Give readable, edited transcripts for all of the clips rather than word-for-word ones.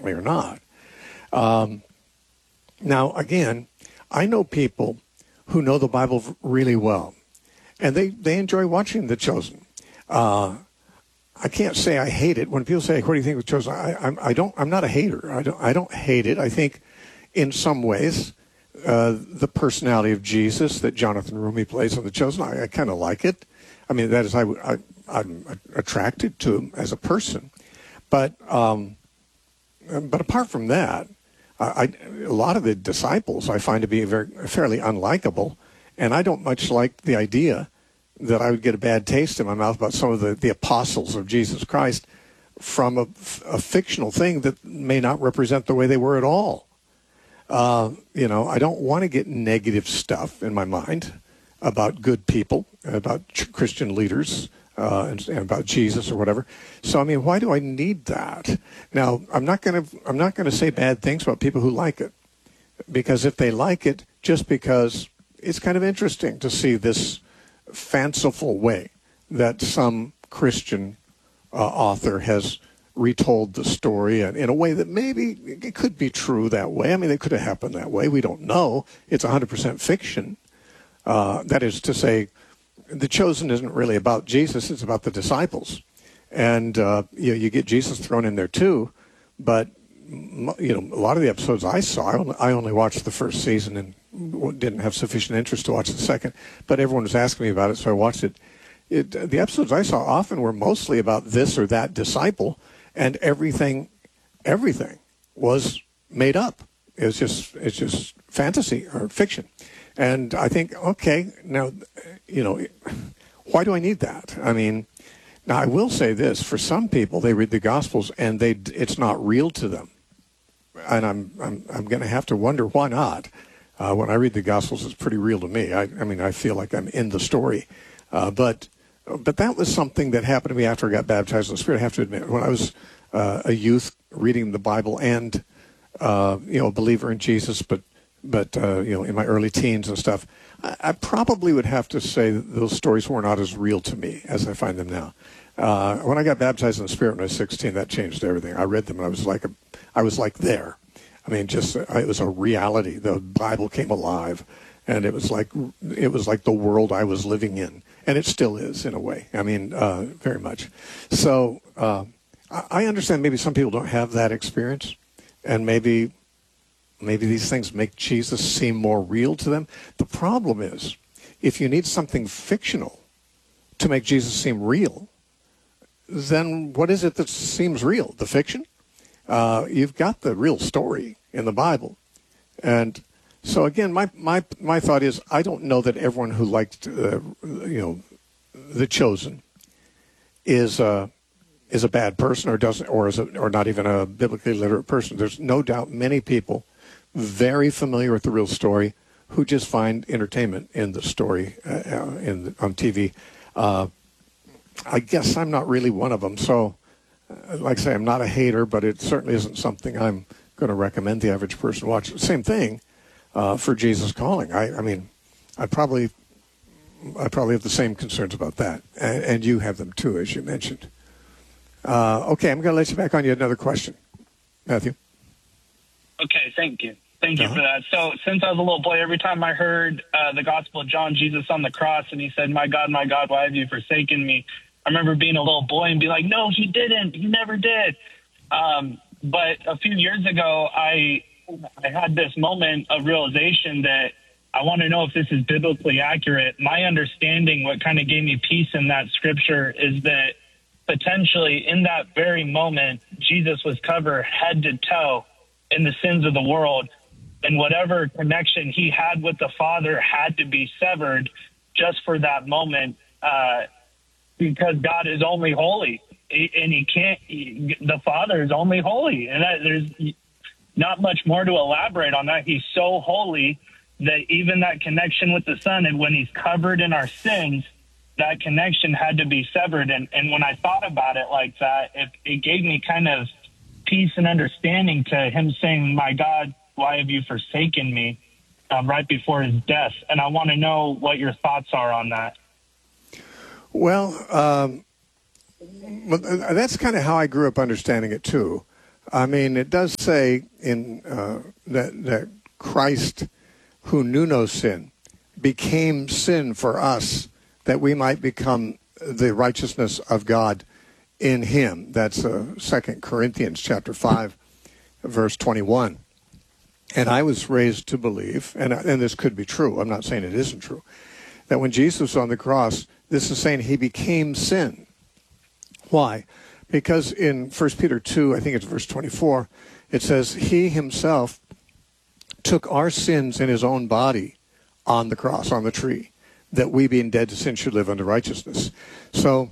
certainly are not. Now, again, I know people who know the Bible really well, and they enjoy watching The Chosen. I can't say I hate it. When people say, "What do you think of The Chosen?" I'm not a hater. I don't hate it. I think, in some ways, the personality of Jesus that Jonathan Rumi plays on The Chosen, I kind of like it. I mean, that is, I'm attracted to him as a person. But apart from that, a lot of the disciples I find to be fairly unlikable, and I don't much like the idea that I would get a bad taste in my mouth about some of the apostles of Jesus Christ from a fictional thing that may not represent the way they were at all. I don't want to get negative stuff in my mind about good people, about Christian leaders, and about Jesus or whatever. So, I mean, why do I need that? Now, I'm not going to say bad things about people who like it, because if they like it, just because it's kind of interesting to see this fanciful way that some Christian author has retold the story in a way that maybe it could be true that way. I mean, it could have happened that way. We don't know. It's 100% fiction. That is to say, The Chosen isn't really about Jesus. It's about the disciples. And you get Jesus thrown in there too. But, a lot of the episodes I saw, I only watched the first season and didn't have sufficient interest to watch the second. But everyone was asking me about it, so I watched it. The episodes I saw often were mostly about this or that disciple, and everything was made up. It's just fantasy or fiction. And I think, okay, now, why do I need that? I mean, now I will say this: for some people, they read the Gospels and it's not real to them, and I'm going to have to wonder why not. When I read the Gospels, it's pretty real to me. I mean, I feel like I'm in the story, but that was something that happened to me after I got baptized in the Spirit. I have to admit, when I was a youth reading the Bible and a believer in Jesus, but in my early teens and stuff, I probably would have to say that those stories were not as real to me as I find them now. When I got baptized in the Spirit when I was 16, that changed everything. I read them and I was like there. I mean, it was a reality. The Bible came alive, and it was like the world I was living in, and it still is in a way. I mean, very much. So I understand maybe some people don't have that experience, and maybe these things make Jesus seem more real to them. The problem is, if you need something fictional to make Jesus seem real, then what is it that seems real? The fiction? You've got the real story in the Bible. And so again, my thought is, I don't know that everyone who liked The Chosen is a bad person or not even a biblically literate person. There's no doubt many people very familiar with the real story who just find entertainment in the story on TV. I guess I'm not really one of them. So, like I say, I'm not a hater, but it certainly isn't something I'm going to recommend the average person watch. Same thing for Jesus Calling. I mean, I probably have the same concerns about that, and you have them too, as you mentioned. Okay, I'm going to let you back on. You had another question, Matthew. Okay, thank you. Thank you for that. So since I was a little boy, every time I heard the Gospel of John, Jesus on the cross, and he said, my God, why have you forsaken me? I remember being a little boy and be like, no, he didn't. He never did. But a few years ago, I had this moment of realization that I want to know if this is biblically accurate. My understanding, what kind of gave me peace in that scripture, is that potentially in that very moment, Jesus was covered head to toe in the sins of the world. And whatever connection he had with the Father had to be severed just for that moment, because God is only holy, and the Father is only holy. And there's not much more to elaborate on that. He's so holy that even that connection with the Son, and when he's covered in our sins, that connection had to be severed. And when I thought about it like that, it gave me kind of peace and understanding to him saying, my God, why have you forsaken me, right before his death? And I want to know what your thoughts are on that. Well, that's kind of how I grew up understanding it too. I mean, it does say in that Christ, who knew no sin, became sin for us, that we might become the righteousness of God in him. That's 2 Corinthians chapter 5, verse 21. And I was raised to believe, and this could be true, I'm not saying it isn't true, that when Jesus was on the cross, this is saying he became sin. Why? Because in 1 Peter 2, I think it's verse 24, it says, he himself took our sins in his own body on the cross, on the tree, that we being dead to sin should live unto righteousness. So,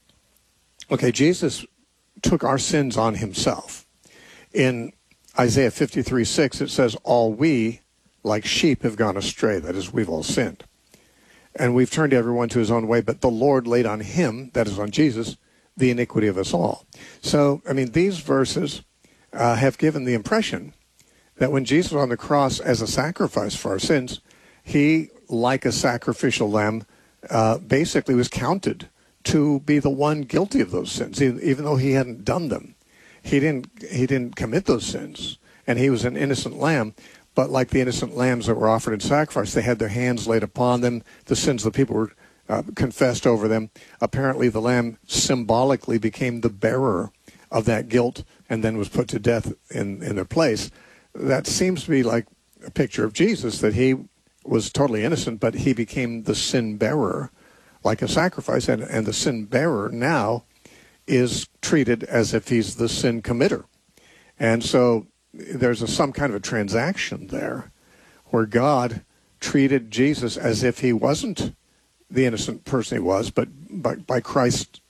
okay, Jesus took our sins on himself. In Isaiah 53:6, it says, all we, like sheep, have gone astray. That is, we've all sinned. And we've turned everyone to his own way, but the Lord laid on him, that is on Jesus, the iniquity of us all. So, I mean, these verses have given the impression that when Jesus was on the cross as a sacrifice for our sins, he, like a sacrificial lamb, basically was counted to be the one guilty of those sins, even though he hadn't done them. He didn't commit those sins, and he was an innocent lamb. But like the innocent lambs that were offered in sacrifice, they had their hands laid upon them. The sins of the people were confessed over them. Apparently, the lamb symbolically became the bearer of that guilt and then was put to death in their place. That seems to be like a picture of Jesus, that he was totally innocent, but he became the sin bearer, like a sacrifice, and the sin bearer now is treated as if he's the sin committer. And so there's some kind of a transaction there where God treated Jesus as if he wasn't the innocent person he was, but by Christ's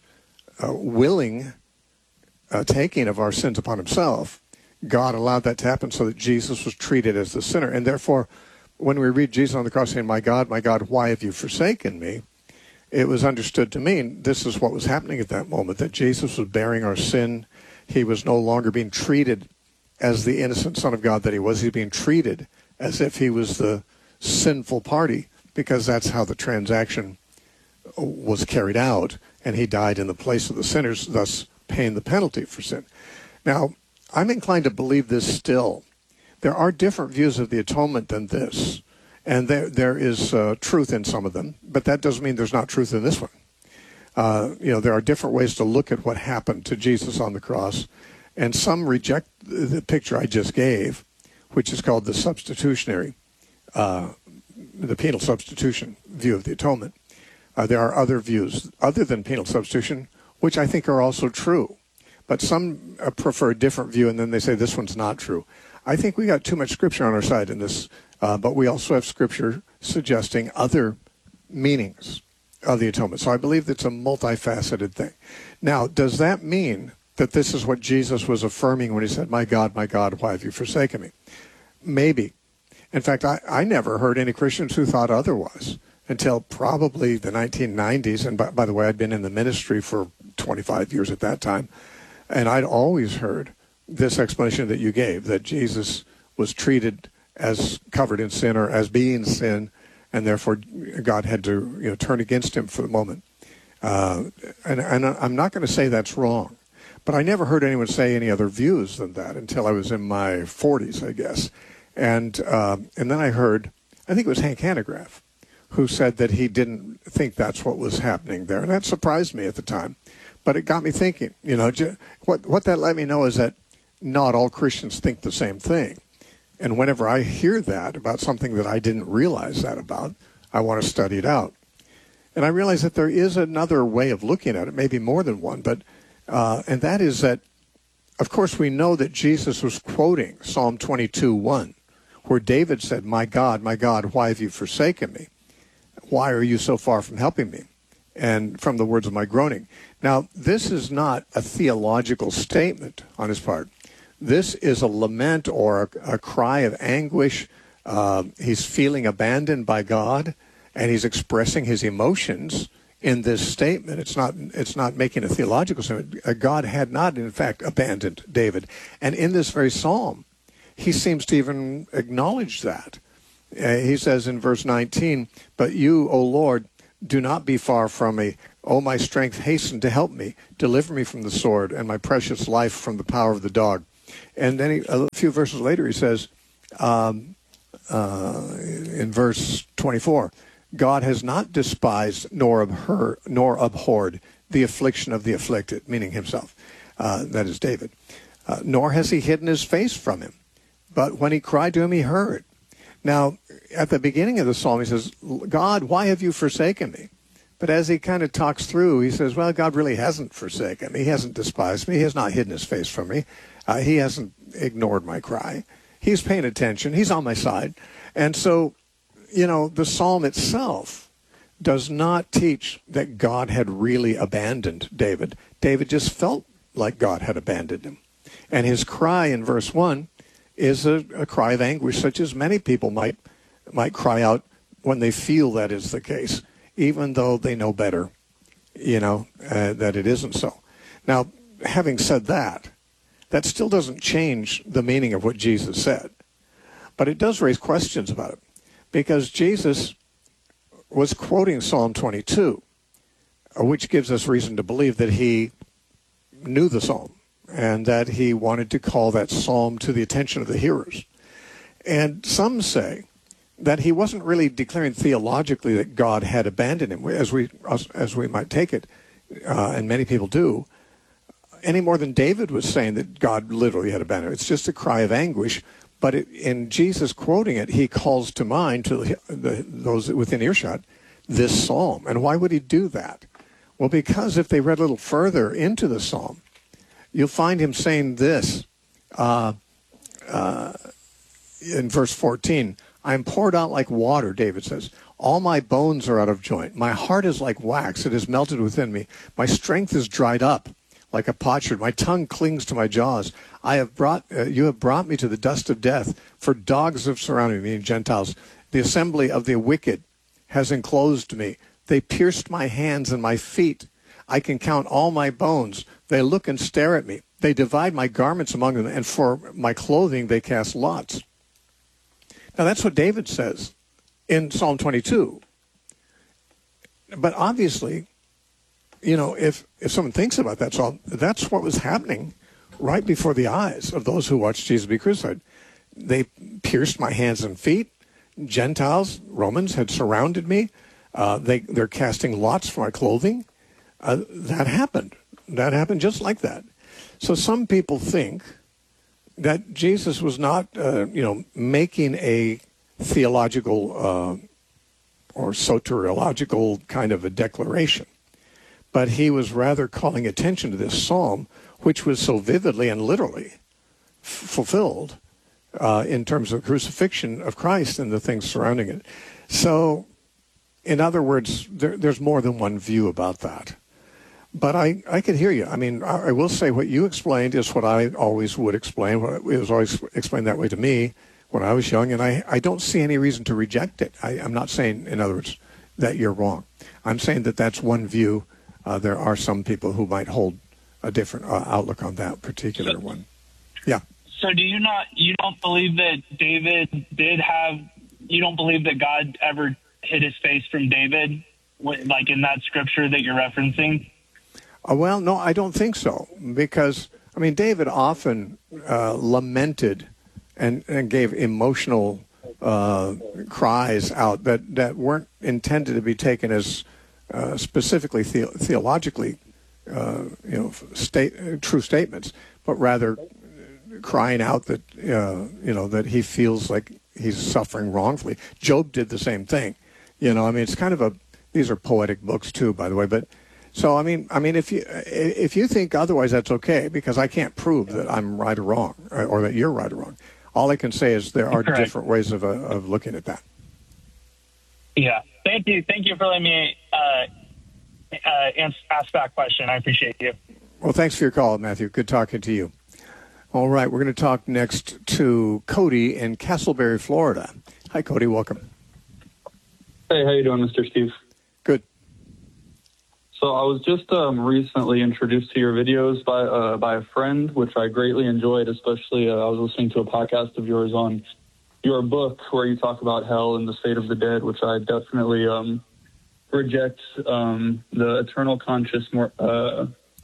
willing taking of our sins upon himself, God allowed that to happen so that Jesus was treated as the sinner. And therefore, when we read Jesus on the cross saying, my God, why have you forsaken me?" it was understood to mean this is what was happening at that moment, that Jesus was bearing our sin. He was no longer being treated as the innocent Son of God that he was. He was being treated as if he was the sinful party, because that's how the transaction was carried out, and he died in the place of the sinners, thus paying the penalty for sin. Now, I'm inclined to believe this still. There are different views of the atonement than this, and there is truth in some of them, but that doesn't mean there's not truth in this one. There are different ways to look at what happened to Jesus on the cross, and some reject the picture I just gave, which is called the substitutionary, the penal substitution view of the atonement. There are other views other than penal substitution, which I think are also true. But some prefer a different view, and then they say this one's not true. I think we got too much scripture on our side in this, but we also have scripture suggesting other meanings of the atonement. So I believe it's a multifaceted thing. Now, does that mean that this is what Jesus was affirming when he said, my God, why have you forsaken me? Maybe. In fact, I never heard any Christians who thought otherwise until probably the 1990s. And by the way, I'd been in the ministry for 25 years at that time. And I'd always heard this explanation that you gave, that Jesus was treated as covered in sin or as being sin, and therefore God had to turn against him for the moment. And I'm not going to say that's wrong, but I never heard anyone say any other views than that until I was in my 40s, I guess. And then I heard, I think it was Hank Hanegraaff, who said that he didn't think that's what was happening there. And that surprised me at the time. But it got me thinking, what that let me know is that not all Christians think the same thing. And whenever I hear that about something that I didn't realize that about, I want to study it out. And I realize that there is another way of looking at it, maybe more than one, but and that is that, of course, we know that Jesus was quoting Psalm 22:1, where David said, my God, why have you forsaken me? Why are you so far from helping me? And from the words of my groaning. Now, this is not a theological statement on his part. This is a lament or a cry of anguish. He's feeling abandoned by God, and he's expressing his emotions in this statement. It's not making a theological statement. God had not, in fact, abandoned David. And in this very psalm, he seems to even acknowledge that. He says in verse 19, but you, O Lord, do not be far from me. O my strength, hasten to help me. Deliver me from the sword and my precious life from the power of the dog. And then a few verses later, he says, in verse 24, God has not despised nor abhorred the affliction of the afflicted, meaning himself. That is David. Nor has he hidden his face from him. But when he cried to him, he heard. Now, at the beginning of the psalm, he says, God, why have you forsaken me? But as he kind of talks through, he says, well, God really hasn't forsaken me. He hasn't despised me. He has not hidden his face from me. He hasn't ignored my cry. He's paying attention. He's on my side. And so, the psalm itself does not teach that God had really abandoned David. David just felt like God had abandoned him. And his cry in verse 1 is a cry of anguish, such as many people might cry out when they feel that is the case, even though they know better, that it isn't so. Now, having said that, that still doesn't change the meaning of what Jesus said. But it does raise questions about it, because Jesus was quoting Psalm 22, which gives us reason to believe that he knew the psalm and that he wanted to call that psalm to the attention of the hearers. And some say that he wasn't really declaring theologically that God had abandoned him, as we might take it, and many people do, any more than David was saying that God literally had abandoned him. It's just a cry of anguish. But in Jesus quoting it, he calls to mind to those within earshot this psalm. And why would he do that? Well, because if they read a little further into the psalm, you'll find him saying this in verse 14. I am poured out like water, David says. All my bones are out of joint. My heart is like wax. It is melted within me. My strength is dried up like a potsherd. My tongue clings to my jaws. You have brought me to the dust of death, for dogs have surrounded me, meaning Gentiles. The assembly of the wicked has enclosed me. They pierced my hands and my feet. I can count all my bones. They look and stare at me. They divide my garments among them, and for my clothing they cast lots. Now that's what David says in Psalm 22. But obviously, if someone thinks about that psalm, that's what was happening right before the eyes of those who watched Jesus be crucified. They pierced my hands and feet. Gentiles, Romans, had surrounded me. They're casting lots for my clothing. That happened. That happened just like that. So some people think that Jesus was not, making a theological or soteriological kind of a declaration, but he was rather calling attention to this psalm, which was so vividly and literally fulfilled in terms of crucifixion of Christ and the things surrounding it. So, in other words, there's more than one view about that. But I could hear you. I mean, I will say what you explained is what I always would explain. It was always explained that way to me when I was young, and I don't see any reason to reject it. I'm not saying, in other words, that you're wrong. I'm saying that that's one view. There are some people who might hold a different outlook on that particular one. Yeah. So you don't believe that David you don't believe that God ever hid his face from David, like in that scripture that you're referencing? Well, no, I don't think so, because, David often lamented and gave emotional cries out that weren't intended to be taken as specifically theologically, true statements, but rather crying out that, that he feels like he's suffering wrongfully. Job did the same thing. It's kind of these are poetic books too, by the way, but so, if you think otherwise, that's okay, because I can't prove that I'm right or wrong, or that you're right or wrong. All I can say is there are different ways of looking at that. Yeah. Thank you for letting me ask that question. I appreciate you. Well, thanks for your call, Matthew. Good talking to you. All right, we're going to talk next to Cody in Castleberry, Florida. Hi, Cody. Welcome. Hey, how you doing, Mr. Steve? Good. So I was just recently introduced to your videos by a friend, which I greatly enjoyed, especially I was listening to a podcast of yours on your book where you talk about hell and the state of the dead, which I definitely reject the eternal conscious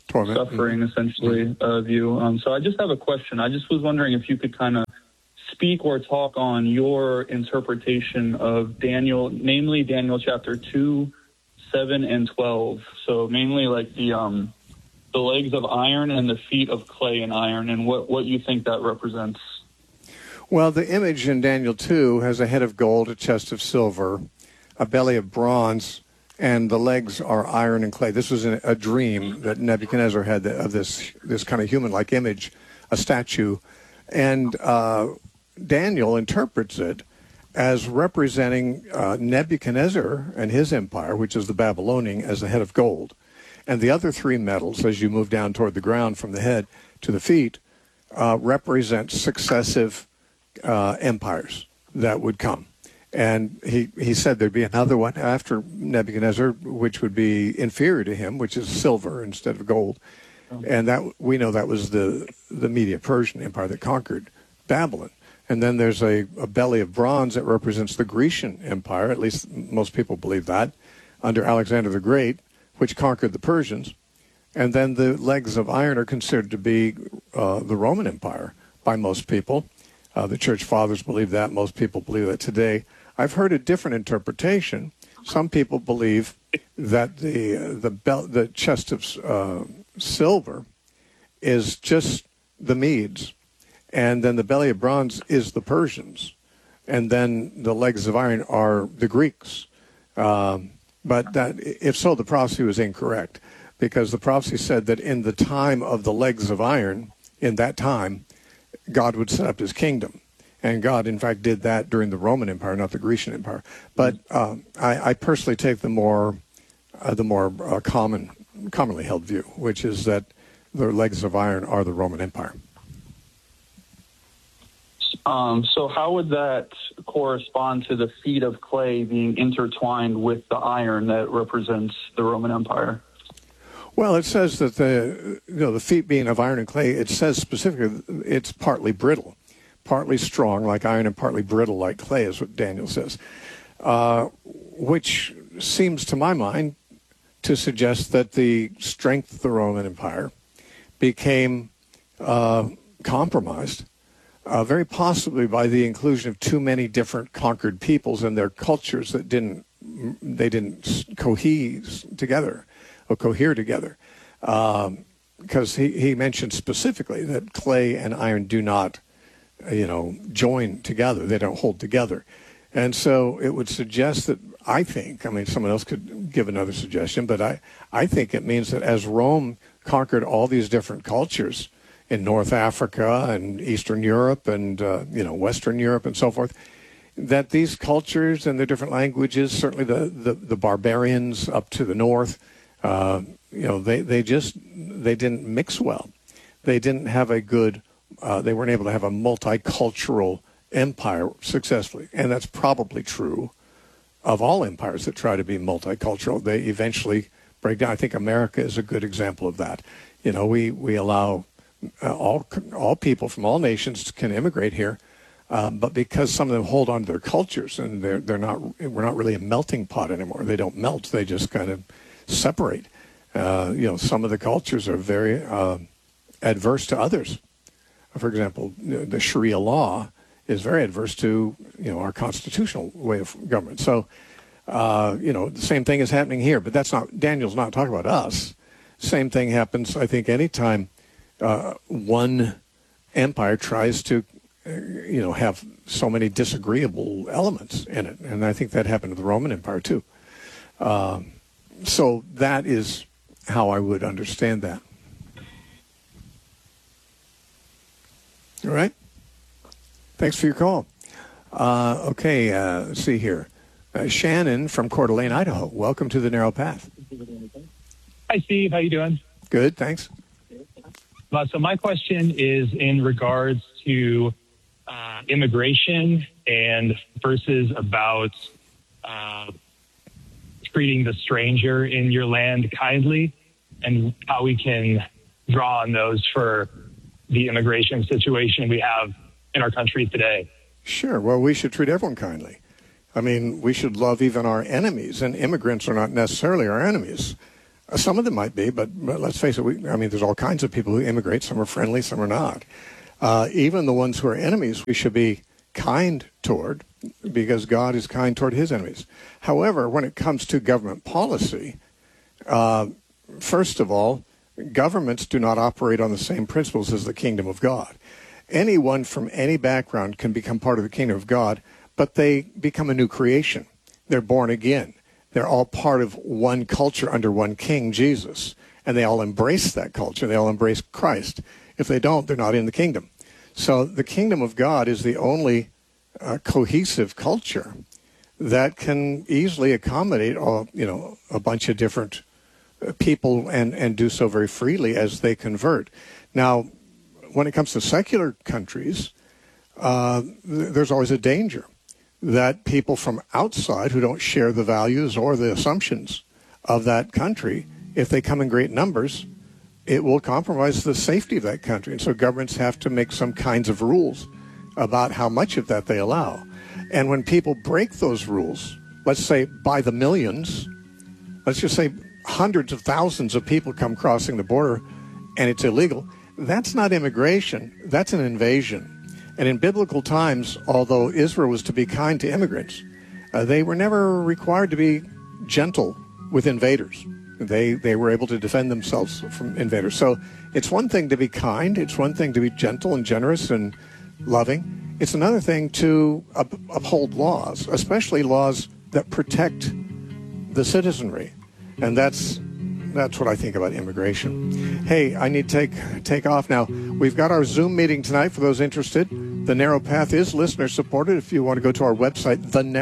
suffering, essentially, view. So I just have a question. I just was wondering if you could kind of speak or talk on your interpretation of Daniel, namely Daniel chapter 2, 7, and 12. So mainly like the legs of iron and the feet of clay and iron, and what you think that represents. Well, the image in Daniel 2 has a head of gold, a chest of silver, a belly of bronze, and the legs are iron and clay. This was a dream that Nebuchadnezzar had of this kind of human-like image, a statue. And Daniel interprets it as representing Nebuchadnezzar and his empire, which is the Babylonian, as the head of gold. And the other three metals, as you move down toward the ground from the head to the feet, represent successive empires that would come. And he said there'd be another one after Nebuchadnezzar, which would be inferior to him, which is silver instead of gold. And that we know that was the Medo-Persian Empire that conquered Babylon. And then there's a belly of bronze that represents the Grecian Empire, at least most people believe that, under Alexander the Great, which conquered the Persians. And then the legs of iron are considered to be the Roman Empire by most people. The church fathers believe that. Most people believe that today. I've heard a different interpretation. Some people believe that the chest of silver is just the Medes, and then the belly of bronze is the Persians, and then the legs of iron are the Greeks. But that, if so, the prophecy was incorrect, because the prophecy said that in the time of the legs of iron, in that time, God would set up his kingdom. And God, in fact, did that during the Roman Empire, not the Grecian Empire. But I personally take the more commonly held view, which is that the legs of iron are the Roman Empire. So how would that correspond to the feet of clay being intertwined with the iron that represents the Roman Empire? Well, it says that the feet being of iron and clay, it says specifically it's partly brittle, partly strong like iron and partly brittle like clay is what Daniel says, which seems to my mind to suggest that the strength of the Roman Empire became compromised, very possibly by the inclusion of too many different conquered peoples and their cultures that didn't cohere together. Because he mentioned specifically that clay and iron do not, join together. They don't hold together. And so it would suggest that, I think, someone else could give another suggestion, but I think it means that as Rome conquered all these different cultures in North Africa and Eastern Europe and, Western Europe and so forth, that these cultures and their different languages, certainly the barbarians up to the north, they didn't mix well. They didn't have they weren't able to have a multicultural empire successfully. And that's probably true of all empires that try to be multicultural. They eventually break down. I think America is a good example of that. We allow all people from all nations can immigrate here, but because some of them hold on to their cultures and we're not really a melting pot anymore. They don't melt. They just kind of separate. Some of the cultures are very adverse to others. For example, the Sharia law is very adverse to our constitutional way of government. So, the same thing is happening here. But Daniel's not talking about us. Same thing happens, I think, anytime one empire tries to, have so many disagreeable elements in it. And I think that happened to the Roman Empire too. So that is how I would understand that. All right. Thanks for your call. Okay, let's see here. Shannon from Coeur d'Alene, Idaho. Welcome to the Narrow Path. Hi, Steve. How you doing? Good, thanks. So my question is in regards to immigration and verses about treating the stranger in your land kindly, and how we can draw on those for the immigration situation we have in our country today. Sure. Well, we should treat everyone kindly. We should love even our enemies, and immigrants are not necessarily our enemies. Some of them might be, but let's face it, there's all kinds of people who immigrate. Some are friendly, some are not. Even the ones who are enemies, we should be kind toward, because God is kind toward his enemies. However, when it comes to government policy, first of all, governments do not operate on the same principles as the kingdom of God. Anyone from any background can become part of the kingdom of God, but they become a new creation. They're born again. They're all part of one culture under one king, Jesus, and they all embrace that culture. They all embrace Christ. If they don't, they're not in the kingdom. So the kingdom of God is the only cohesive culture that can easily accommodate a bunch of different people and do so very freely as they convert. Now, when it comes to secular countries, there's always a danger that people from outside who don't share the values or the assumptions of that country, if they come in great numbers, it will compromise the safety of that country. And so governments have to make some kinds of rules about how much of that they allow. And when people break those rules, let's say by the millions, let's just say hundreds of thousands of people come crossing the border and it's illegal, that's not immigration, that's an invasion. And in biblical times, although Israel was to be kind to immigrants, they were never required to be gentle with invaders. They were able to defend themselves from invaders. So it's one thing to be kind. It's one thing to be gentle and generous and loving. It's another thing to uphold laws, especially laws that protect the citizenry. And that's what I think about immigration. Hey, I need to take off now. We've got our Zoom meeting tonight for those interested. The Narrow Path is listener-supported. If you want to go to our website,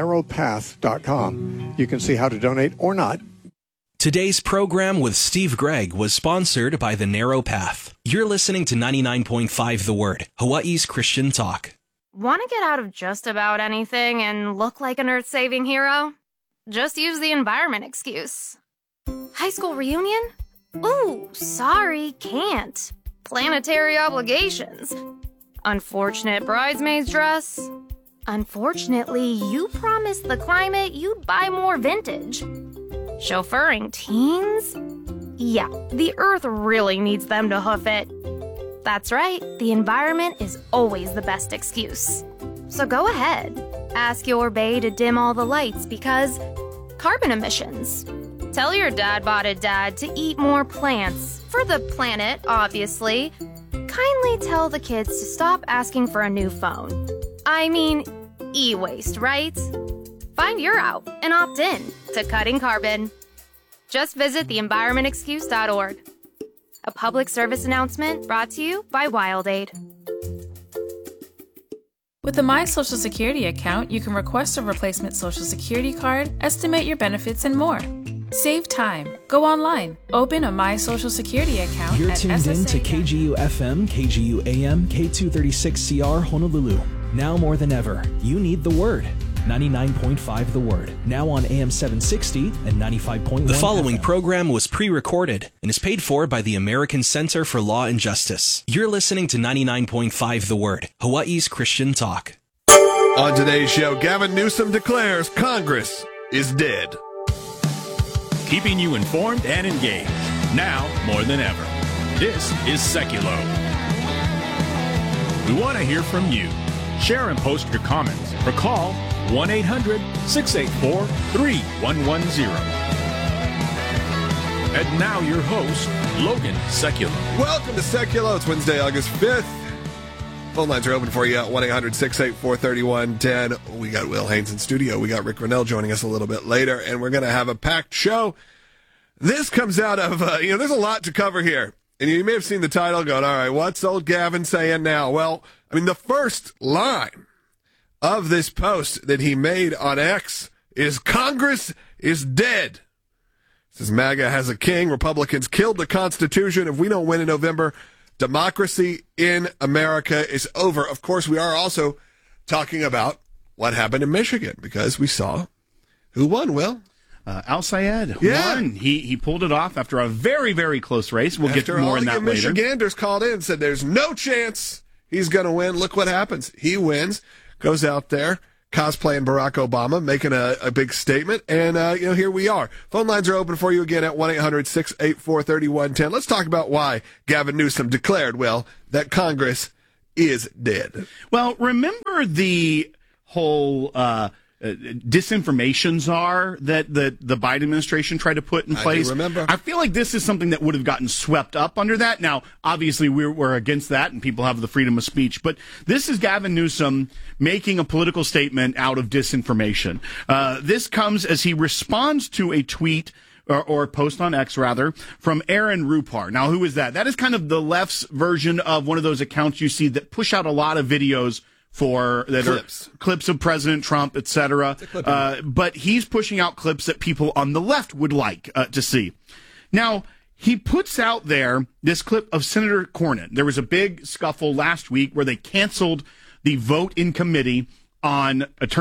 thenarrowpath.com, you can see how to donate or not. Today's program with Steve Gregg was sponsored by The Narrow Path. You're listening to 99.5 The Word, Hawaii's Christian talk. Want to get out of just about anything and look like an earth-saving hero? Just use the environment excuse. High school reunion? Ooh, sorry, can't. Planetary obligations. Unfortunate bridesmaid's dress. Unfortunately, you promised the climate you'd buy more vintage. Chauffeuring teens? Yeah, the earth really needs them to hoof it. That's right, the environment is always the best excuse. So go ahead, ask your bae to dim all the lights because carbon emissions. Tell your dad-botted dad to eat more plants, for the planet, obviously. Kindly tell the kids to stop asking for a new phone. I mean, e-waste, right? Find your out and opt in to cutting carbon. Just visit theenvironmentexcuse.org. A public service announcement brought to you by WildAid. With the My Social Security account, you can request a replacement Social Security card, estimate your benefits, and more. Save time. Go online. Open a My Social Security account. You're at tuned in to KGU FM, KGU AM, K236CR Honolulu. Now more than ever, you need the Word. 99.5 The Word. Now on AM 760 and 95.1 The following FM. Program was pre-recorded and is paid for by the American Center for Law and Justice. You're listening to 99.5 The Word, Hawaii's Christian talk. On today's show, Gavin Newsom declares Congress is dead. Keeping you informed and engaged, now more than ever. This is Seculo. We want to hear from you. Share and post your comments or call 1-800-684-3110. And now your host, Logan Seculo. Welcome to Seculo. It's Wednesday, August 5th. Phone lines are open for you at 1-800-684-3110. We got Will Haynes in studio. We got Rick Rennell joining us a little bit later, and we're going to have a packed show. This comes out of, there's a lot to cover here. And you may have seen the title going, all right, what's old Gavin saying now? Well, the first line of this post that he made on X is Congress is dead. It says MAGA has a king. Republicans killed the Constitution. If we don't win in November, democracy in America is over. Of course, we are also talking about what happened in Michigan because we saw who won, Will. Al-Sayed won. He pulled it off after a very, very close race. We'll get more on that later. Michiganders called in and said there's no chance he's going to win. Look what happens. He wins, goes out there, cosplaying Barack Obama, making a big statement. And, here we are. Phone lines are open for you again at 1-800-684-3110. Let's talk about why Gavin Newsom declared, that Congress is dead. Well, remember the whole disinformation czar that the Biden administration tried to put in place? I remember. I feel like this is something that would have gotten swept up under that. Now, obviously, we're against that, and people have the freedom of speech. But this is Gavin Newsom making a political statement out of disinformation. This comes as he responds to a tweet or post on X, rather, from Aaron Rupar. Now, who is that? That is kind of the left's version of one of those accounts you see that push out a lot of videos clips of President Trump, etc. But he's pushing out clips that people on the left would like to see. Now, he puts out there this clip of Senator Cornyn. There was a big scuffle last week where they canceled the vote in committee on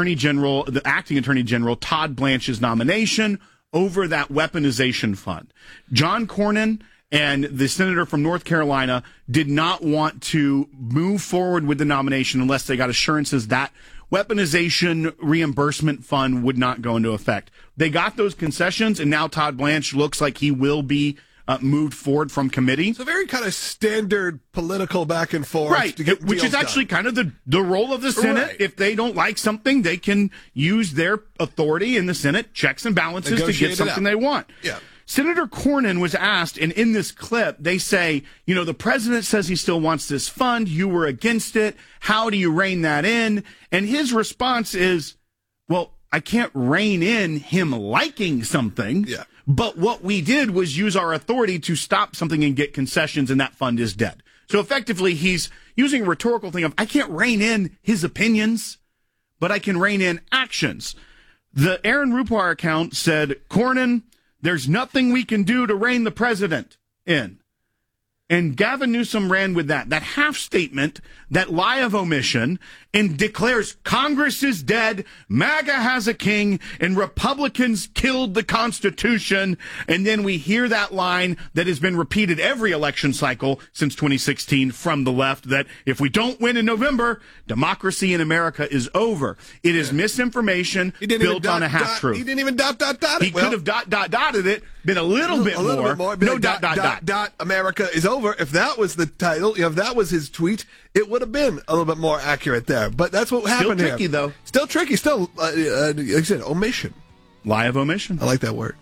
the acting Attorney General Todd Blanche's nomination over that weaponization fund. John Cornyn and the senator from North Carolina did not want to move forward with the nomination unless they got assurances that weaponization reimbursement fund would not go into effect. They got those concessions, and now Todd Blanche looks like he will be moved forward from committee. It's a very kind of standard political back and forth. Right, which is actually kind of the role of the Senate. Right. If they don't like something, they can use their authority in the Senate, checks and balances, to get something they want. Yeah. Senator Cornyn was asked, and in this clip, they say, the president says he still wants this fund. You were against it. How do you rein that in? And his response is, I can't rein in him liking something. Yeah. But what we did was use our authority to stop something and get concessions, and that fund is dead. So effectively, he's using a rhetorical thing of, I can't rein in his opinions, but I can rein in actions. The Aaron Rupar account said, Cornyn, there's nothing we can do to rein the president in. And Gavin Newsom ran with that half statement, that lie of omission, and declares Congress is dead, MAGA has a king, and Republicans killed the Constitution. And then we hear that line that has been repeated every election cycle since 2016 from the left, that if we don't win in November, democracy in America is over. It is misinformation built on a half-truth. He didn't even dot it. He could have dotted it, been a little bit more. No dot, America is over. If that was the title, if that was his tweet, it would have been a little bit more accurate there. But that's what happened here. Still tricky, though. Still tricky. Still, like I said, omission. Lie of omission. I like that word.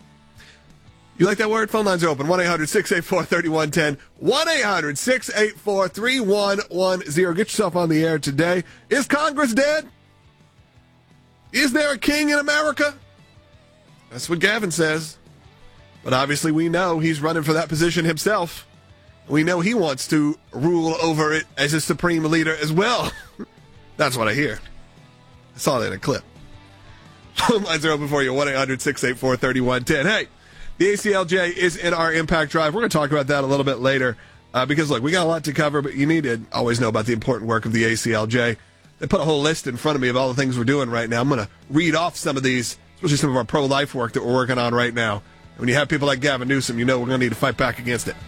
You like that word? Phone lines are open. 1-800-684-3110. 1-800-684-3110. Get yourself on the air today. Is Congress dead? Is there a king in America? That's what Gavin says. But obviously we know he's running for that position himself. We know he wants to rule over it as a supreme leader as well. That's what I hear. I saw that in a clip. Phone lines are open for you. 1-800-684-3110. Hey, the ACLJ is in our Impact Drive. We're going to talk about that a little bit later because, look, we got a lot to cover, but you need to always know about the important work of the ACLJ. They put a whole list in front of me of all the things we're doing right now. I'm going to read off some of these, especially some of our pro-life work that we're working on right now. And when you have people like Gavin Newsom, you know we're going to need to fight back against it.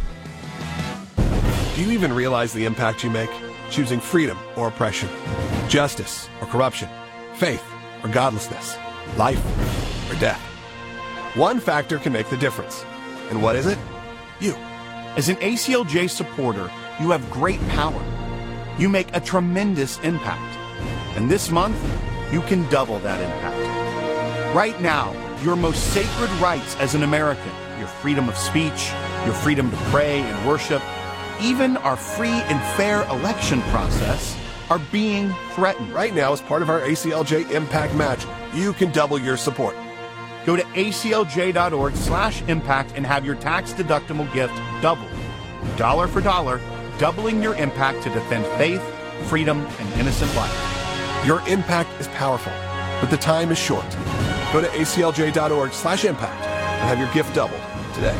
Do you even realize the impact you make? Choosing freedom or oppression, justice or corruption, faith or godlessness, life or death. One factor can make the difference. And what is it? You. As an ACLJ supporter, you have great power. You make a tremendous impact. And this month, you can double that impact. Right now, your most sacred rights as an American, your freedom of speech, your freedom to pray and worship, even our free and fair election process are being threatened. Right now, as part of our ACLJ Impact Match, you can double your support. Go to aclj.org/impact and have your tax-deductible gift doubled. Dollar for dollar, doubling your impact to defend faith, freedom, and innocent life. Your impact is powerful, but the time is short. Go to aclj.org/impact and have your gift doubled today.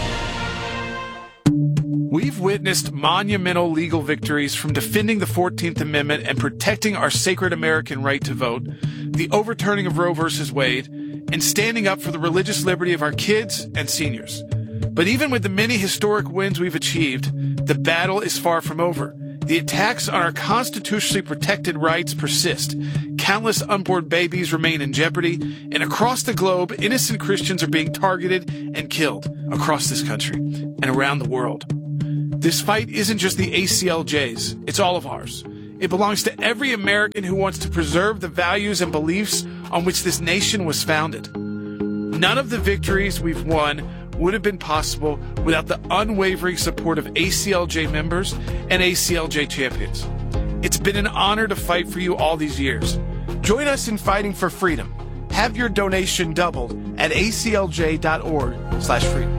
We've witnessed monumental legal victories from defending the 14th Amendment and protecting our sacred American right to vote, the overturning of Roe v. Wade, and standing up for the religious liberty of our kids and seniors. But even with the many historic wins we've achieved, the battle is far from over. The attacks on our constitutionally protected rights persist. countless unborn babies remain in jeopardy, and across the globe, innocent Christians are being targeted and killed across this country and around the world. This fight isn't just the ACLJ's, it's all of ours. It belongs to every American who wants to preserve the values and beliefs on which this nation was founded. None of the victories we've won would have been possible without the unwavering support of ACLJ members and ACLJ champions. It's been an honor to fight for you all these years. Join us in fighting for freedom. Have your donation doubled at aclj.org/freedom.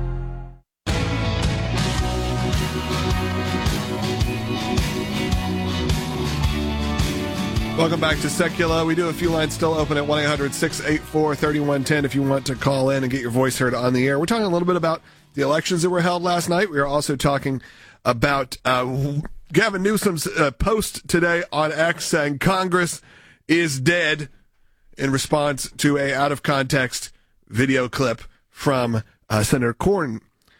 Welcome back to Secula. We do have a few lines still open at 1-800-684-3110 if you want to call in and get your voice heard on the air. We're talking a little bit about the elections that were held last night. We are also talking about Gavin Newsom's post today on X saying Congress is dead in response to a out-of-context video clip from Senator Cornyn.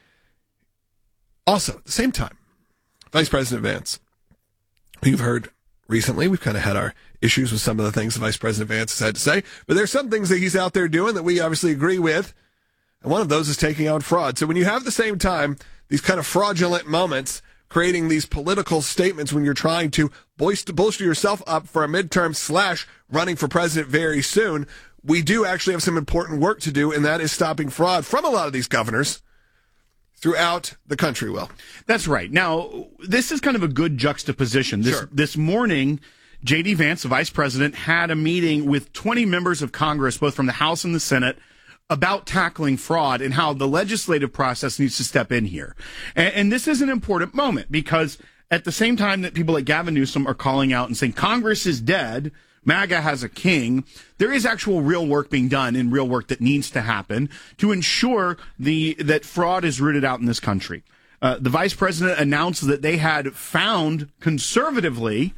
Also, at the same time, Vice President Vance, you've heard recently, we've kind of had our issues with some of the things the Vice President Vance has had to say, but there's some things that he's out there doing that we obviously agree with, and one of those is taking out fraud. So when you have at the same time these kind of fraudulent moments, creating these political statements when you're trying to bolster yourself up for a midterm / running for president very soon, we do actually have some important work to do, and that is stopping fraud from a lot of these governors throughout the country, Will. That's right. Now, this is kind of a good juxtaposition. This morning, J.D. Vance, the vice president, had a meeting with 20 members of Congress, both from the House and the Senate, about tackling fraud and how the legislative process needs to step in here. And this is an important moment because at the same time that people like Gavin Newsom are calling out and saying Congress is dead, MAGA has a king, there is actual real work being done and real work that needs to happen to ensure that fraud is rooted out in this country. The vice president announced that they had found conservatively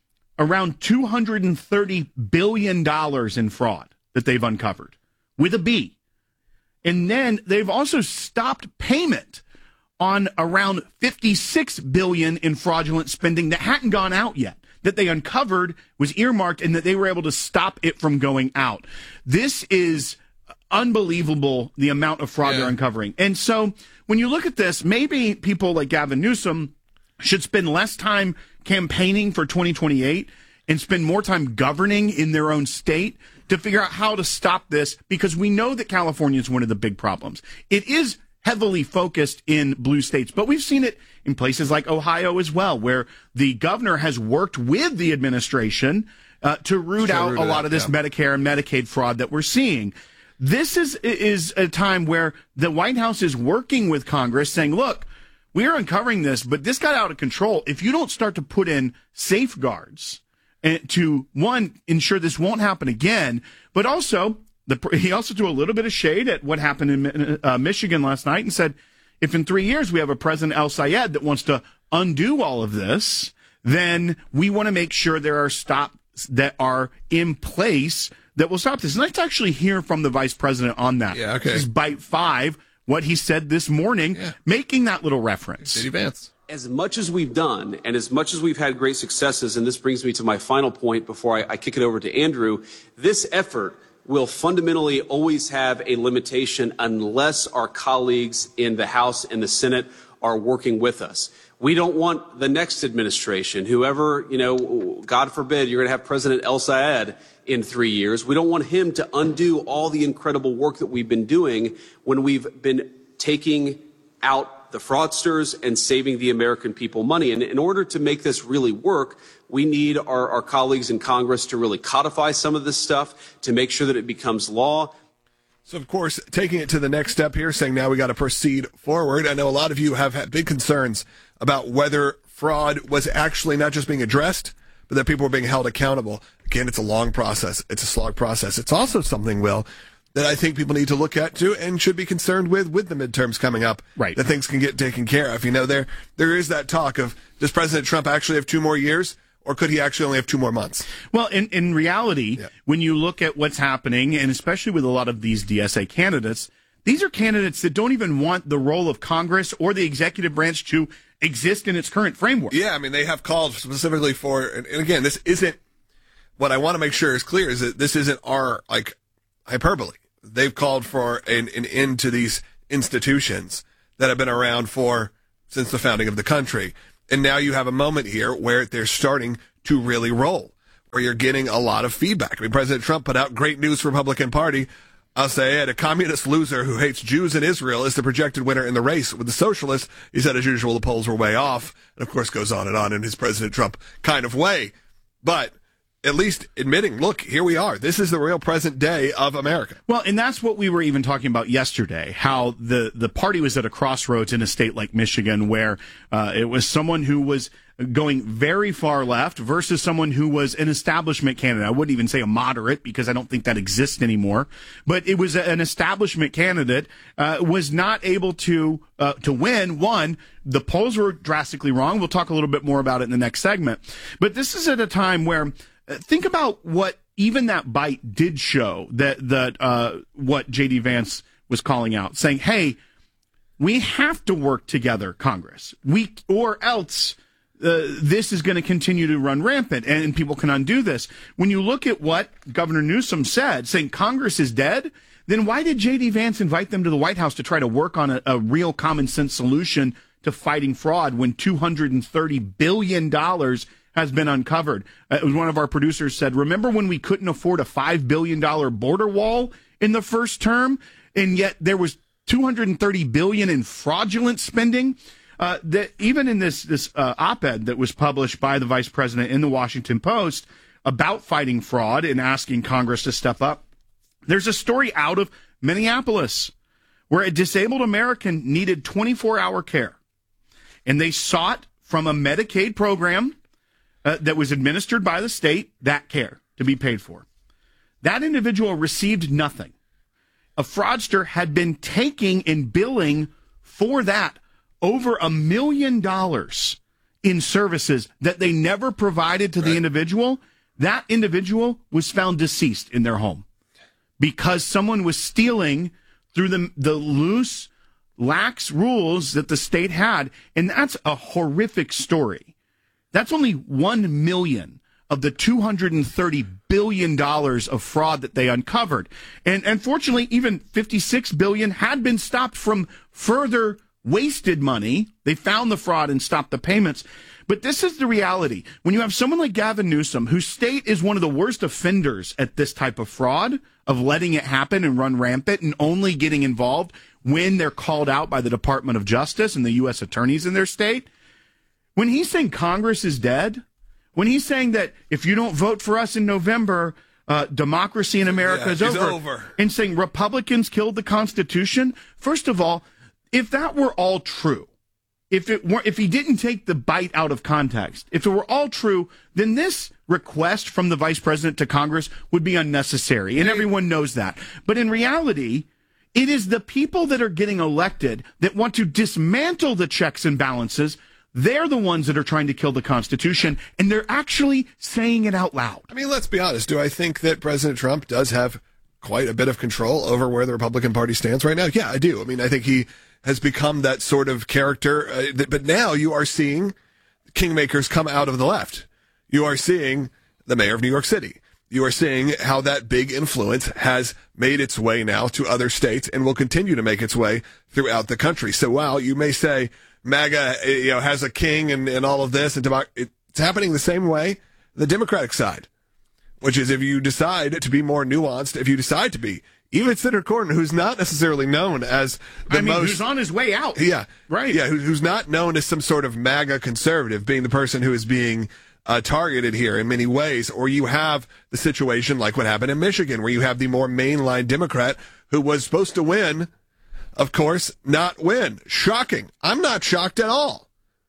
around $230 billion in fraud that they've uncovered with a B. And then they've also stopped payment on around $56 billion in fraudulent spending that hadn't gone out yet, that they uncovered, was earmarked, and that they were able to stop it from going out. This is unbelievable, the amount of fraud they're uncovering. And so when you look at this, maybe people like Gavin Newsom should spend less time campaigning for 2028 and spend more time governing in their own state to figure out how to stop this, because we know that California is one of the big problems. It is heavily focused in blue states, but we've seen it in places like Ohio as well, where the governor has worked with the administration to root out a lot of this Medicare and Medicaid fraud that we're seeing. This is a time where the White House is working with Congress saying, look, we are uncovering this, but this got out of control. If you don't start to put in safeguards to, one, ensure this won't happen again, but also he also threw a little bit of shade at what happened in Michigan last night and said, if in 3 years we have a President El-Sayed that wants to undo all of this, then we want to make sure there are stops that are in place that will stop this. And let's actually hear from the vice president on that. Yeah, okay. This is Bite 5, what he said this morning, making that little reference. J.D. Vance. As much as we've done and as much as we've had great successes, and this brings me to my final point before I kick it over to Andrew, this effort will fundamentally always have a limitation unless our colleagues in the House and the Senate are working with us. We don't want the next administration, whoever, God forbid, you're going to have President El-Sayed in 3 years. We don't want him to undo all the incredible work that we've been doing when we've been taking out the fraudsters and saving the American people money. And in order to make this really work, we need our colleagues in Congress to really codify some of this stuff to make sure that it becomes law. So, of course, taking it to the next step here, saying now we got to proceed forward. I know a lot of you have had big concerns about whether fraud was actually not just being addressed, but that people were being held accountable. Again, it's a long process. It's a slog process. It's also something, Will, that I think people need to look at too and should be concerned with the midterms coming up. Right. That things can get taken care of. There is that talk of, does President Trump actually have 2 more years? Or could he actually only have 2 more months? Well, in reality, when you look at what's happening, and especially with a lot of these DSA candidates, these are candidates that don't even want the role of Congress or the executive branch to exist in its current framework. Yeah, they have called specifically for, and again, this isn't what I want to make sure is clear is that this isn't our, hyperbole. They've called for an end to these institutions that have been around since the founding of the country. And now you have a moment here where they're starting to really roll, where you're getting a lot of feedback. I mean, President Trump put out great news for the Republican Party. I'll say it, a communist loser who hates Jews and Israel is the projected winner in the race. With the socialists, he said, as usual, the polls were way off. And, of course, goes on and on in his President Trump kind of way. But at least admitting, look, here we are. This is the real present day of America. Well, and that's what we were even talking about yesterday, how the party was at a crossroads in a state like Michigan where it was someone who was going very far left versus someone who was an establishment candidate. I wouldn't even say a moderate because I don't think that exists anymore. But it was an establishment candidate, was not able to win. One, the polls were drastically wrong. We'll talk a little bit more about it in the next segment. But this is at a time where think about what even that bite did show that what J.D. Vance was calling out, saying, hey, we have to work together, Congress. Or else this is going to continue to run rampant and people can undo this. When you look at what Governor Newsom said, saying Congress is dead, then why did J.D. Vance invite them to the White House to try to work on a real common sense solution to fighting fraud when $230 billion has been uncovered? It was one of our producers said, remember when we couldn't afford a $5 billion border wall in the first term, and yet there was $230 billion in fraudulent spending? That even in this op-ed that was published by the vice president in the Washington Post about fighting fraud and asking Congress to step up, there's a story out of Minneapolis where a disabled American needed 24-hour care, and they sought from a Medicaid program that was administered by the state that care to be paid for. That individual received nothing. A fraudster had been taking and billing for that over $1 million in services that they never provided to the individual. That individual was found deceased in their home because someone was stealing through the loose, lax rules that the state had. And that's a horrific story. That's only 1 million of the $230 billion of fraud that they uncovered. And unfortunately, even $56 billion had been stopped from further wasted money. They found the fraud and stopped the payments. But this is the reality. When you have someone like Gavin Newsom, whose state is one of the worst offenders at this type of fraud, of letting it happen and run rampant and only getting involved when they're called out by the Department of Justice and the U.S. attorneys in their state, when he's saying Congress is dead, when he's saying that if you don't vote for us in November, democracy in America is over, and saying Republicans killed the Constitution, first of all, if that were all true, if he didn't take the bite out of context, if it were all true, then this request from the vice president to Congress would be unnecessary, and everyone knows that. But in reality, it is the people that are getting elected that want to dismantle the checks and balances. They're the ones that are trying to kill the Constitution, and they're actually saying it out loud. I mean, let's be honest. Do I think that President Trump does have quite a bit of control over where the Republican Party stands right now? Yeah, I do. I mean, I think he has become that sort of character. But now you are seeing kingmakers come out of the left. You are seeing the mayor of New York City. You are seeing how that big influence has made its way now to other states and will continue to make its way throughout the country. So while you may say MAGA, has a king and all of this, and it's happening the same way the Democratic side, which is if you decide to be more nuanced, if you decide to be, even Senator Cornyn, who's not necessarily known as who's on his way out. Yeah. Right. Yeah, who's not known as some sort of MAGA conservative, being the person who is being targeted here in many ways. Or you have the situation like what happened in Michigan, where you have the more mainline Democrat who was supposed to win, of course, not win. Shocking. I'm not shocked at all.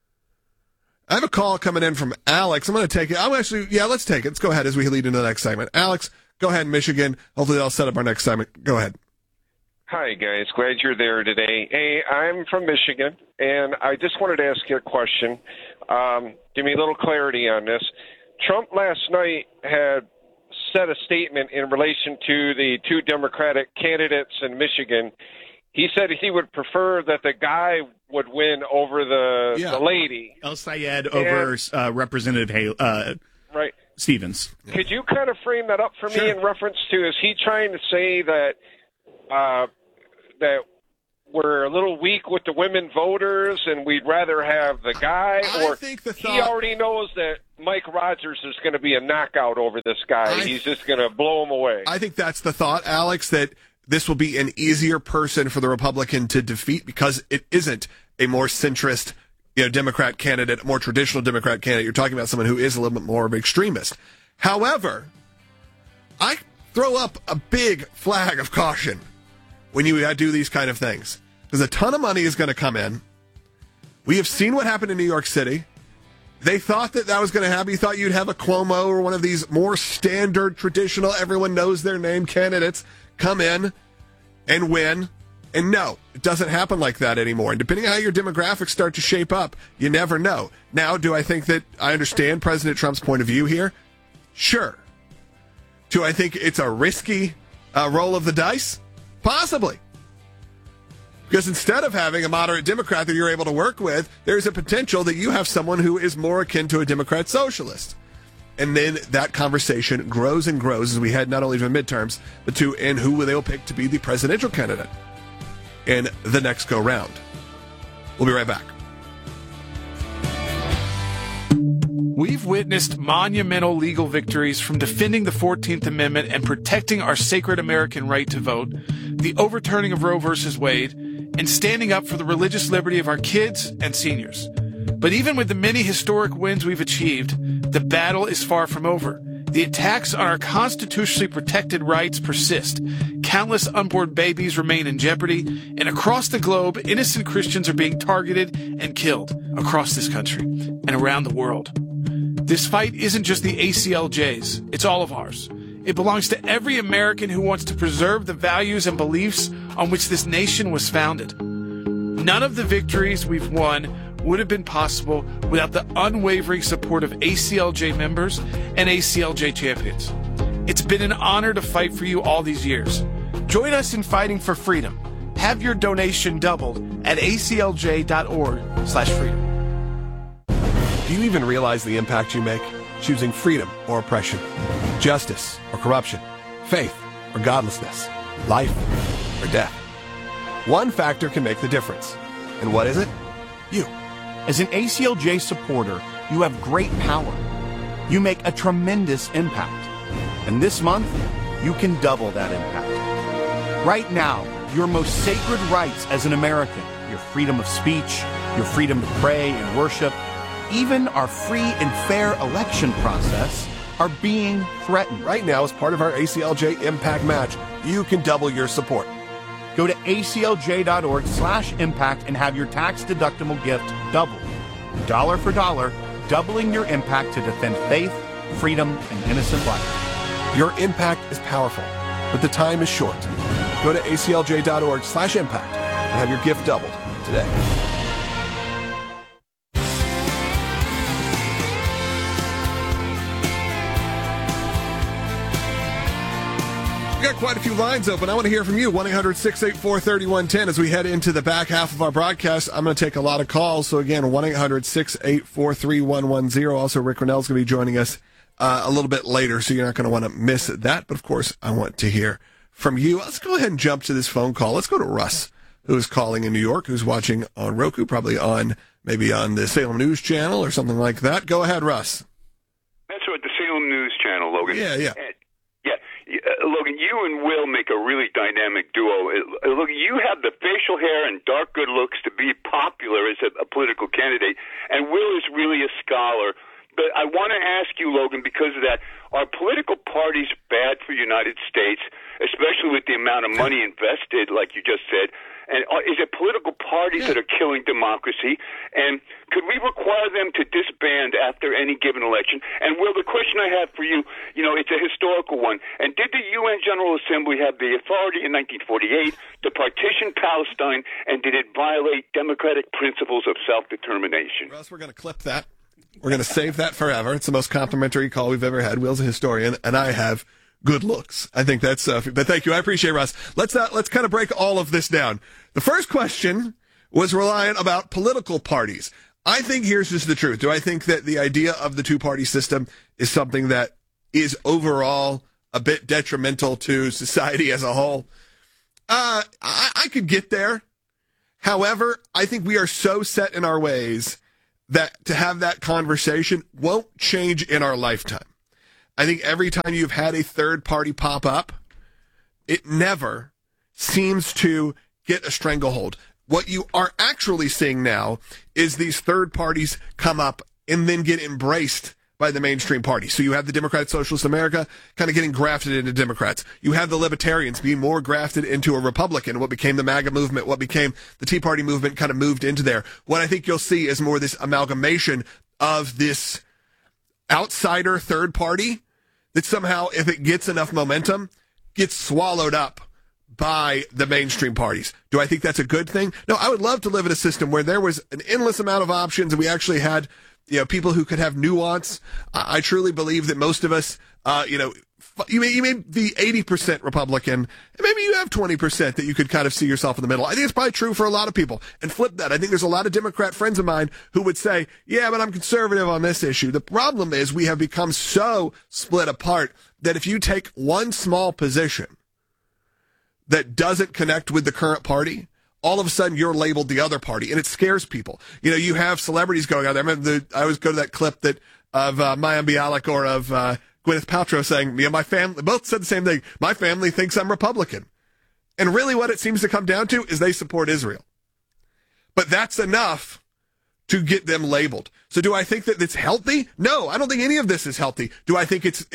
I have a call coming in from Alex. I'm going to take it. Let's take it. Let's go ahead as we lead into the next segment. Alex, go ahead, Michigan. Hopefully that'll set up our next segment. Go ahead. Hi, guys. Glad you're there today. Hey, I'm from Michigan, and I just wanted to ask you a question. Give me a little clarity on this. Trump last night had said a statement in relation to the two Democratic candidates in Michigan. He said he would prefer that the guy would win over the lady. El Sayed over Representative Haley. Right. Stevens. Could you kind of frame that up for me in reference to, is he trying to say that that we're a little weak with the women voters and we'd rather have the guy? Or he already knows that Mike Rogers is going to be a knockout over this guy. He's just going to blow him away. I think that's the thought, Alex, that this will be an easier person for the Republican to defeat because it isn't a more centrist, Democrat candidate, a more traditional Democrat candidate. You're talking about someone who is a little bit more of an extremist. However, I throw up a big flag of caution when you do these kind of things, because a ton of money is going to come in. We have seen what happened in New York City. They thought that was going to happen. You thought you'd have a Cuomo or one of these more standard, traditional, everyone knows their name candidates come in and win. And no, it doesn't happen like that anymore. And depending on how your demographics start to shape up, you never know. Now, do I think that I understand President Trump's point of view here? Sure. Do I think it's a risky roll of the dice? Possibly. Because instead of having a moderate Democrat that you're able to work with, there's a potential that you have someone who is more akin to a Democrat socialist. And then that conversation grows and grows as we head not only to the midterms, but to and who they will pick to be the presidential candidate in the next go round. We'll be right back. We've witnessed monumental legal victories from defending the 14th Amendment and protecting our sacred American right to vote, the overturning of Roe v. Wade, and standing up for the religious liberty of our kids and seniors. But even with the many historic wins we've achieved, the battle is far from over. The attacks on our constitutionally protected rights persist. Countless unborn babies remain in jeopardy, and across the globe, innocent Christians are being targeted and killed across this country and around the world. This fight isn't just the ACLJ's, it's all of ours. It belongs to every American who wants to preserve the values and beliefs on which this nation was founded. None of the victories we've won would have been possible without the unwavering support of ACLJ members and ACLJ champions. It's been an honor to fight for you all these years. Join us in fighting for freedom. Have your donation doubled at aclj.org/freedom. Do you even realize the impact you make? Choosing freedom or oppression, justice or corruption, faith or godlessness, life or death. One factor can make the difference. And what is it? You. As an ACLJ supporter, you have great power. You make a tremendous impact. And this month, you can double that impact. Right now, your most sacred rights as an American, your freedom of speech, your freedom to pray and worship, even our free and fair election process are being threatened. Right now, as part of our ACLJ Impact Match, you can double your support. Go to aclj.org/impact and have your tax-deductible gift doubled. Dollar for dollar, doubling your impact to defend faith, freedom, and innocent life. Your impact is powerful, but the time is short. Go to aclj.org/impact and have your gift doubled today. We got quite a few lines open. I want to hear from you. 1-800-684-3110 as we head into the back half of our broadcast. I'm going to take a lot of calls. So again, 1-800-684-3110. Also, Rick Grenell's going to be joining us a little bit later, so you're not going to want to miss that. But of course, I want to hear from you. Let's go ahead and jump to this phone call. Let's go to Russ, who is calling in New York, who's watching on Roku, probably maybe on the Salem News Channel or something like that. Go ahead, Russ. That's right, the Salem News Channel, Logan. Yeah. Logan, you and Will make a really dynamic duo. Logan, you have the facial hair and dark good looks to be popular as a political candidate, and Will is really a scholar. But I want to ask you, Logan, because of that, are political parties bad for the United States, especially with the amount of money invested, like you just said? And is it political parties that are killing democracy? And could we require them to disband after any given election? And, Will, the question I have for you, it's a historical one. And did the UN General Assembly have the authority in 1948 to partition Palestine, and did it violate democratic principles of self-determination? Russ, we're going to clip that. We're going to save that forever. It's the most complimentary call we've ever had. Will's a historian, and I have good looks. I think that's, but thank you. I appreciate it, Russ. Let's kind of break all of this down. The first question was reliant about political parties. I think here's just the truth. Do I think that the idea of the two-party system is something that is overall a bit detrimental to society as a whole. I could get there. However, I think we are so set in our ways that to have that conversation won't change in our lifetime. I think every time you've had a third party pop up, it never seems to get a stranglehold. What you are actually seeing now is these third parties come up and then get embraced by the mainstream party. So you have the Democratic Socialist America kind of getting grafted into Democrats. You have the Libertarians being more grafted into a Republican. What became the MAGA movement, what became the Tea Party movement kind of moved into there. What I think you'll see is more this amalgamation of this outsider third party that somehow, if it gets enough momentum, gets swallowed up by the mainstream parties. Do I think that's a good thing? No, I would love to live in a system where there was an endless amount of options and we actually had, people who could have nuance. I truly believe that most of us, you may be 80% Republican, and maybe you have 20% that you could kind of see yourself in the middle. I think it's probably true for a lot of people. And flip that. I think there's a lot of Democrat friends of mine who would say, yeah, but I'm conservative on this issue. The problem is we have become so split apart that if you take one small position that doesn't connect with the current party, all of a sudden you're labeled the other party, and it scares people. You have celebrities going out there. I always go to that clip of Mayim Bialik or of Gwyneth Paltrow saying, my family, both said the same thing. My family thinks I'm Republican. And really what it seems to come down to is they support Israel. But that's enough to get them labeled. So do I think that it's healthy? No, I don't think any of this is healthy. Do I think it's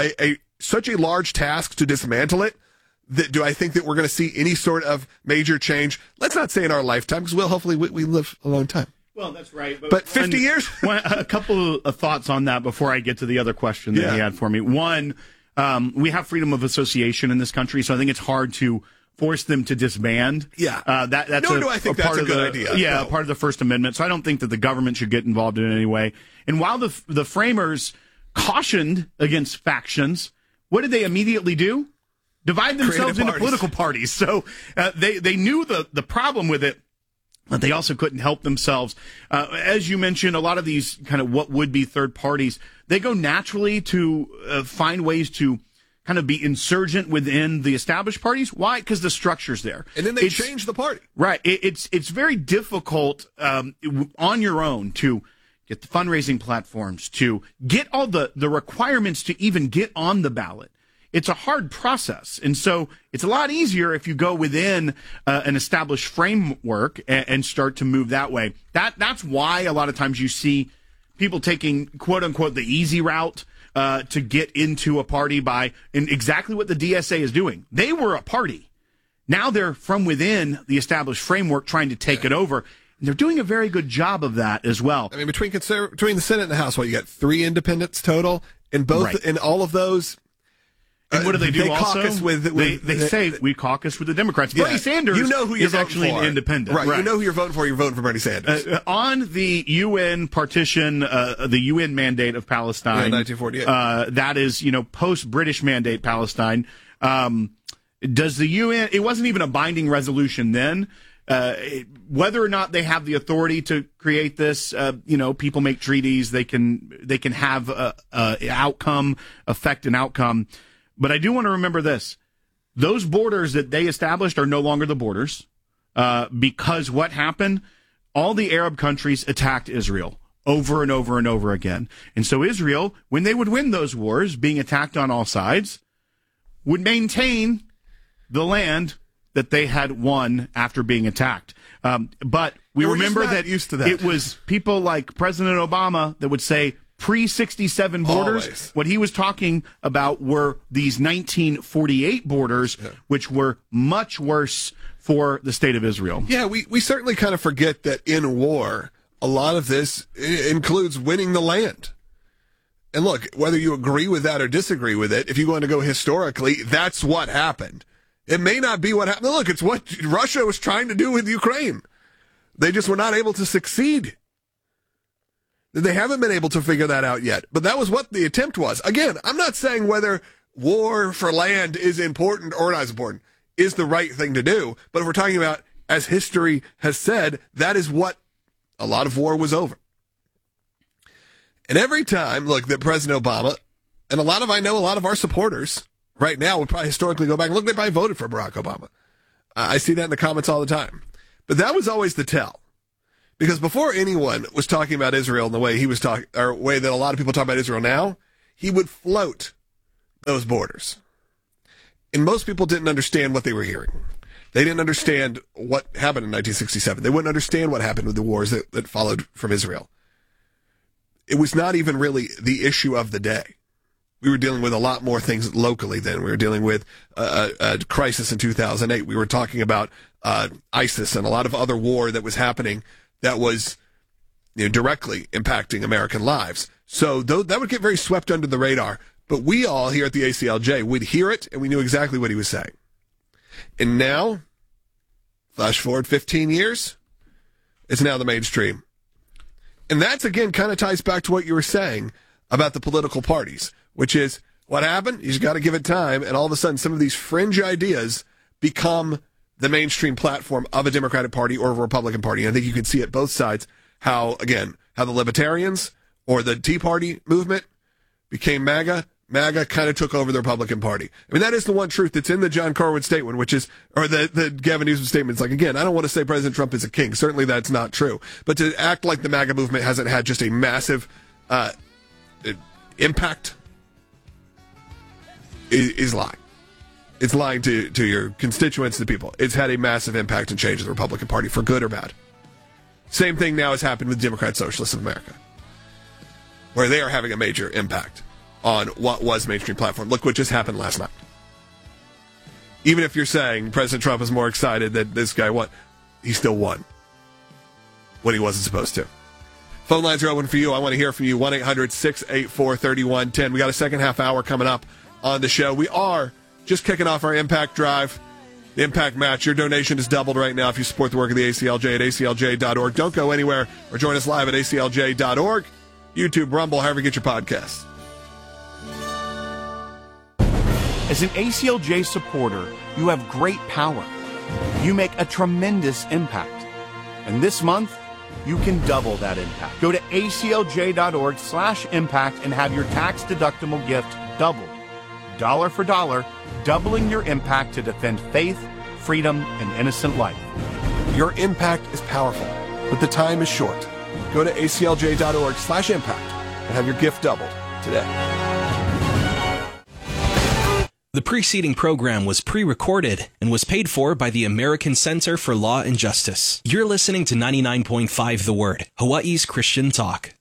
such a large task to dismantle it? Do I think that we're going to see any sort of major change? Let's not say in our lifetime, because hopefully we live a long time. Well, that's right. But 50 years? A couple of thoughts on that before I get to the other question that he had for me. One, we have freedom of association in this country, so I think it's hard to force them to disband. Yeah. That's do I think that's a good idea. Yeah, no. Part of the First Amendment. So I don't think that the government should get involved in it any way. And while the framers cautioned against factions, what did they immediately do? Divide themselves into political parties. So they knew the problem with it, but they also couldn't help themselves. As you mentioned, a lot of these kind of what would be third parties, they go naturally to find ways to kind of be insurgent within the established parties. Why? Because the structure's there. And then they change the party. Right. It's very difficult on your own to get the fundraising platforms, to get all the requirements to even get on the ballot. It's a hard process. And so it's a lot easier if you go within an established framework and start to move that way. That's why a lot of times you see people taking, quote unquote, the easy route to get into a party and exactly what the DSA is doing. They were a party. Now they're from within the established framework trying to take it over. And they're doing a very good job of that as well. I mean, between the Senate and the House, you got 3 independents total, and in all of those. And what do they do also? Caucus they say we caucus with the Democrats. Yeah, Bernie Sanders is actually an independent. Right. You know who you're voting for. You're voting for Bernie Sanders. On the UN partition, the UN mandate of Palestine. 1948. That is, post-British mandate Palestine. Does the UN, it wasn't even a binding resolution then. Whether or not they have the authority to create this, people make treaties. They can have affect an outcome. But I do want to remember this. Those borders that they established are no longer the borders because what happened? All the Arab countries attacked Israel over and over and over again. And so Israel, when they would win those wars, being attacked on all sides, would maintain the land that they had won after being attacked. But we remember that used to that. It was people like President Obama that would say, pre-67 borders. Always. What he was talking about were these 1948 borders, which were much worse for the state of Israel. Yeah, we certainly kind of forget that in war, a lot of this includes winning the land. And look, whether you agree with that or disagree with it, if you want to go historically, that's what happened. It may not be what happened. Look, it's what Russia was trying to do with Ukraine. They just were not able to succeed. They haven't been able to figure that out yet. But that was what the attempt was. Again, I'm not saying whether war for land is important or not important, is the right thing to do. But if we're talking about, as history has said, that is what a lot of war was over. And every time, look, that President Obama, and I know a lot of our supporters right now would probably historically go back and look, they probably voted for Barack Obama. I see that in the comments all the time. But that was always the tell. Because before anyone was talking about Israel in the way he was talking, or way that a lot of people talk about Israel now, he would float those borders. And most people didn't understand what they were hearing. They didn't understand what happened in 1967. They wouldn't understand what happened with the wars that followed from Israel. It was not even really the issue of the day. We were dealing with a lot more things locally then. We were dealing with a crisis in 2008. We were talking about ISIS and a lot of other war that was happening that was directly impacting American lives. So that would get very swept under the radar. But we all here at the ACLJ would hear it, and we knew exactly what he was saying. And now, flash forward 15 years, it's now the mainstream. And that's, again, kind of ties back to what you were saying about the political parties, which is what happened? You just got to give it time, and all of a sudden some of these fringe ideas become the mainstream platform of a Democratic Party or a Republican Party. And I think you can see at both sides how the Libertarians or the Tea Party movement became MAGA. MAGA kind of took over the Republican Party. I mean, that is the one truth that's in the John Corwin statement, which is, or the Gavin Newsom statement. It's like, again, I don't want to say President Trump is a king. Certainly that's not true. But to act like the MAGA movement hasn't had just a massive impact is lying. It's lying to your constituents, the people. It's had a massive impact and change in the Republican Party, for good or bad. Same thing now has happened with Democrat Socialists of America, where they are having a major impact on what was mainstream platform. Look what just happened last night. Even if you're saying President Trump is more excited that this guy won, he still won when he wasn't supposed to. Phone lines are open for you. I want to hear from you. 1-800-684-3110. We got a second half hour coming up on the show. We are just kicking off our Impact Drive, the Impact Match. Your donation is doubled right now if you support the work of the ACLJ at aclj.org. Don't go anywhere or join us live at aclj.org, YouTube, Rumble, however you get your podcasts. As an ACLJ supporter, you have great power. You make a tremendous impact. And this month, you can double that impact. Go to aclj.org/impact and have your tax-deductible gift doubled. Dollar for dollar, doubling your impact to defend faith, freedom, and innocent life. Your impact is powerful, but the time is short. Go to aclj.org/impact and have your gift doubled today. The preceding program was pre-recorded and was paid for by the American Center for Law and Justice. You're listening to 99.5 The Word, Hawaii's Christian talk.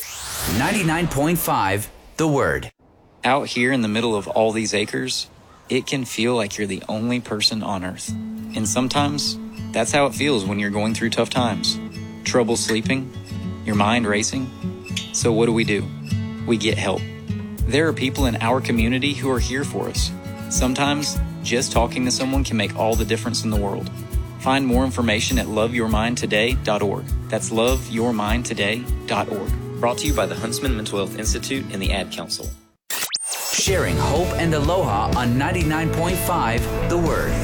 99.5 The Word. Out here in the middle of all these acres, it can feel like you're the only person on Earth. And sometimes, that's how it feels when you're going through tough times. Trouble sleeping, your mind racing. So what do? We get help. There are people in our community who are here for us. Sometimes, just talking to someone can make all the difference in the world. Find more information at loveyourmindtoday.org. That's loveyourmindtoday.org. Brought to you by the Huntsman Mental Health Institute and the Ad Council. Sharing hope and aloha on 99.5 The Word.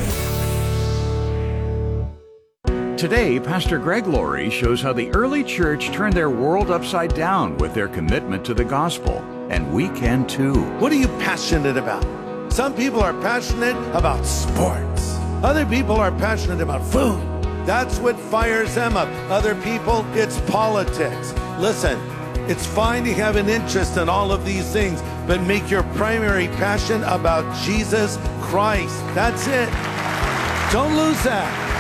Today, Pastor Greg Laurie shows how the early church turned their world upside down with their commitment to the gospel. And we can too. What are you passionate about? Some people are passionate about sports. Other people are passionate about food. That's what fires them up. Other people, it's politics. Listen, it's fine to have an interest in all of these things, but make your primary passion about Jesus Christ. That's it. Don't lose that.